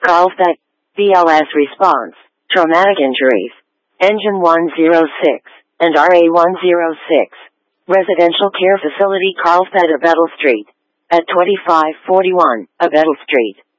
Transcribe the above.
Carlsbad, BLS response, traumatic injuries, Engine 106, and RA 106. Residential Care Facility Carlsbad, Abettle Street, at 2541, Abettle Street.